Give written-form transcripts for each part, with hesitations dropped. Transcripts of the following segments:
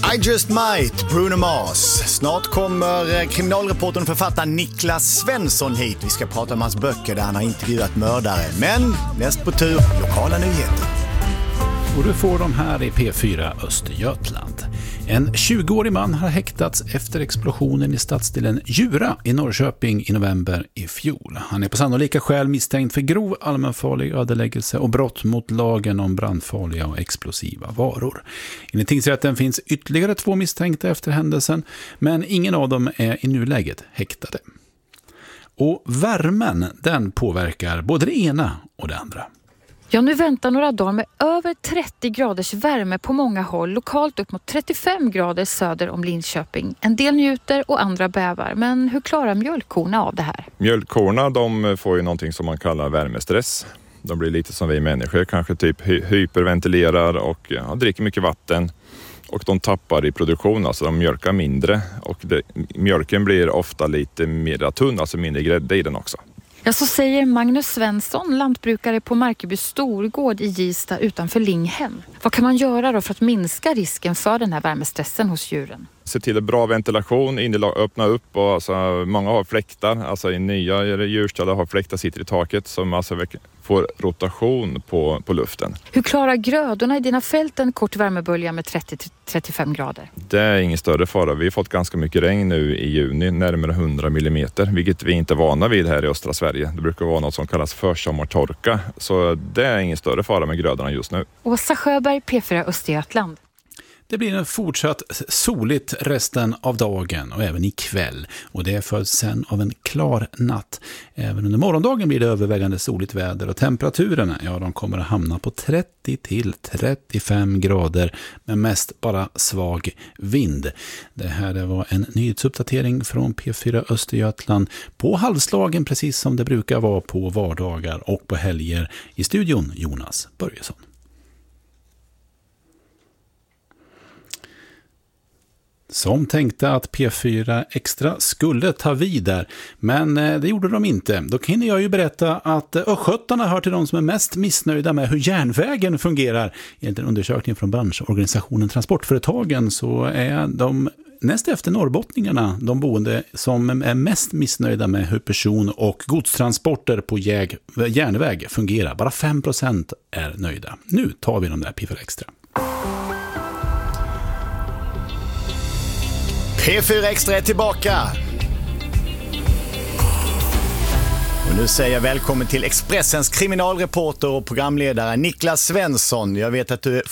I Just Might, Bruno Mars. Snart kommer kriminalreportern och författaren Niklas Svensson hit. Vi ska prata om hans böcker där han har intervjuat mördare. Men näst på tur, lokala nyheter. Och du får de här i P4 Östergötland. En 20-årig man har häktats efter explosionen i stadsdelen Djura i Norrköping i november i fjol. Han är på sannolika skäl misstänkt för grov allmänfarlig ödeläggelse och brott mot lagen om brandfarliga och explosiva varor. Enligt tingsrätten finns ytterligare 2 misstänkta efter händelsen, men ingen av dem är i nuläget häktade. Och värmen, den påverkar både det ena och det andra. Ja, nu väntar några dagar med över 30 graders värme på många håll, lokalt upp mot 35 grader söder om Linköping. En del njuter och andra bävar, men hur klarar mjölkkorna av det här? Mjölkkorna, de får ju någonting som man kallar värmestress. De blir lite som vi människor, kanske typ hyperventilerar och dricker mycket vatten. Och de tappar i produktion, alltså de mjölkar mindre. Och mjölken blir ofta lite mer tunn, alltså mindre grädde i den också. Ja, så säger Magnus Svensson, lantbrukare på Markeby Storgård i Gista utanför Linghem. Vad kan man göra då för att minska risken för den här värmestressen hos djuren? Se till bra ventilation, öppna upp och alltså, många har fläktar, alltså i nya djurstallar har fläktar sitter i taket som alltså får rotation på luften. Hur klarar grödorna i dina fält en kort värmebölja med 30-35 grader? Det är ingen större fara. Vi har fått ganska mycket regn nu i juni, närmare 100 millimeter, vilket vi inte är vana vid här i östra Sverige. Det brukar vara något som kallas försommartorka, så det är ingen större fara med grödorna just nu. Åsa Sjöberg, P4 Östergötland. Det blir en fortsatt soligt resten av dagen och även ikväll. Och det följs sen av en klar natt. Även under morgondagen blir det övervägande soligt väder och temperaturerna, ja, de kommer att hamna på 30-35 grader med mest bara svag vind. Det här var en nyhetsuppdatering från P4 Östergötland på halvslagen, precis som det brukar vara på vardagar och på helger. I studion Jonas Börjesson. Som tänkte att P4 Extra skulle ta vid där, men det gjorde de inte. Då kan jag ju berätta att östgötarna hör till de som är mest missnöjda med hur järnvägen fungerar. Enligt en undersökning från branschorganisationen Transportföretagen så är de näst efter norrbottningarna de boende som är mest missnöjda med hur person- och godstransporter på järnväg fungerar. Bara 5% är nöjda. Nu tar vi de där P4 Extra. P4 Extra är tillbaka. Och nu säger jag välkommen till Expressens kriminalreporter och programledare Niklas Svensson. Jag vet att du är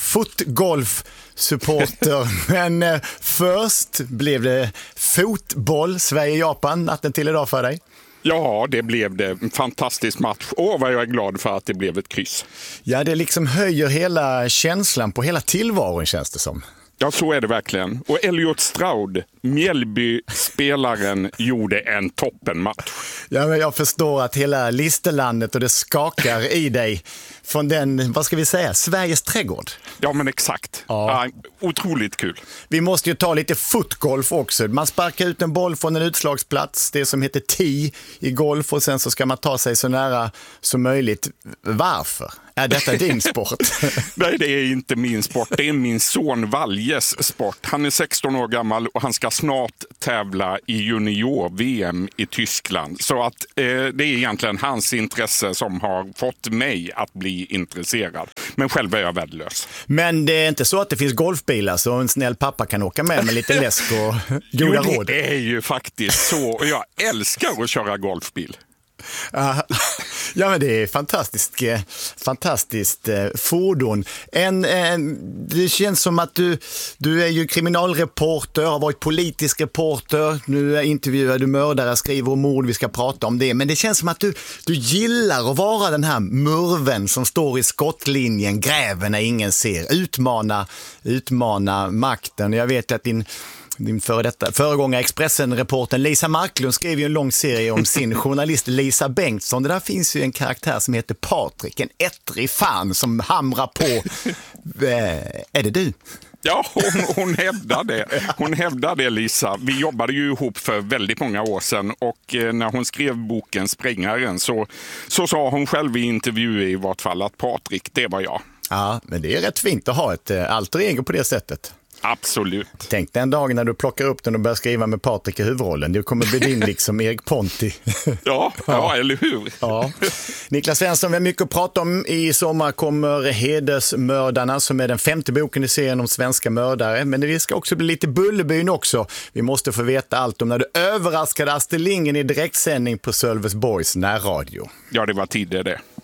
fotgolf-supporter, men först blev det fotboll, Sverige-Japan, natten till idag för dig. Ja, det blev det. En fantastisk match. Vad jag är glad för att det blev ett kryss. Ja, det liksom höjer hela känslan på hela tillvaron, känns det som. Ja, så är det verkligen. Och Elliot Stroud, Mjällby-spelaren, gjorde en toppenmatch. Ja, men jag förstår att hela listelandet och det skakar i dig från den, vad ska vi säga, Sveriges trädgård. Ja, men exakt. Ja. Otroligt kul. Vi måste ju ta lite fotgolf också. Man sparkar ut en boll från en utslagsplats, det som heter tee i golf, och sen så ska man ta sig så nära som möjligt. Varför? Är detta din sport? Nej, det är inte min sport. Det är min son Valjes sport. Han är 16 år gammal och han ska snart tävla i junior-VM i Tyskland. Så att det är egentligen hans intresse som har fått mig att bli intresserad. Men själv är jag värdelös. Men det är inte så att det finns golfbilar så en snäll pappa kan åka med lite läsk och goda råd? Det är ju faktiskt så. Och jag älskar att köra golfbil. Ja, men det är fantastiskt fordon. Det känns som att du är ju kriminalreporter, har varit politisk reporter, nu intervjuar du mördare, skriver om mord, vi ska prata om det. Men det känns som att du gillar att vara den här murven som står i skottlinjen, gräver när ingen ser, utmana makten. Jag vet att din föregångare Expressen-reporten Lisa Marklund skrev ju en lång serie om sin journalist Lisa Bengtsson. Det där finns ju en karaktär som heter Patrik, en ettrig fan som hamrar på. Är det du? Ja, hon hävdar det. Hon hävdar det, Lisa. Vi jobbade ju ihop för väldigt många år sedan och när hon skrev boken Sprängaren så sa hon själv i intervju i vart fall att Patrik, det var jag. Ja, men det är rätt fint att ha ett alter ego på det sättet. Absolut. Tänk den dagen när du plockar upp den och börjar skriva med Patrik i huvudrollen. Det kommer bli din liksom Erik Ponti. Ja, eller hur? Ja. Niklas Svensson, vi har mycket att prata om. I sommar kommer Hedersmördarna som är den 5:e boken i serien om svenska mördare. Men det ska också bli lite Bullerbyn också. Vi måste få veta allt om när du överraskade Astrid Lindgren i direktsändning på Sölvesborgs närradio. Ja, det var tidigare det.